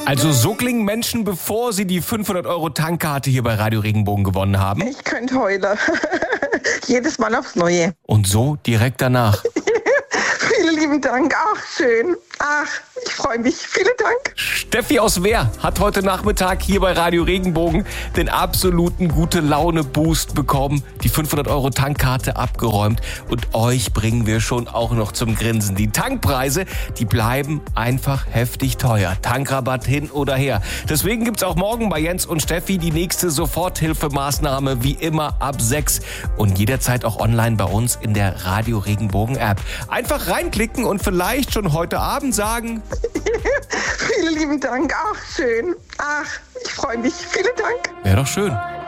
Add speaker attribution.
Speaker 1: Also so klingen Menschen, bevor sie die 500 € Tankkarte hier bei Radio Regenbogen gewonnen haben.
Speaker 2: Ich könnte heulen. Jedes Mal aufs Neue.
Speaker 1: Und so direkt danach.
Speaker 2: Vielen lieben Dank. Ach, schön. Ach, ich freue mich. Vielen Dank.
Speaker 1: Steffi aus Wehr hat heute Nachmittag hier bei Radio Regenbogen den absoluten Gute-Laune-Boost bekommen, die 500 € Tankkarte abgeräumt und euch bringen wir schon auch noch zum Grinsen. Die Tankpreise, die bleiben einfach heftig teuer. Tankrabatt hin oder her. Deswegen gibt's auch morgen bei Jens und Steffi die nächste Soforthilfemaßnahme, wie immer ab 6 und jederzeit auch online bei uns in der Radio Regenbogen App. Einfach reinklicken und vielleicht schon heute Abend sagen:
Speaker 2: Vielen lieben Dank. Ach, schön. Ach, ich freue mich. Vielen Dank.
Speaker 1: Wäre doch schön.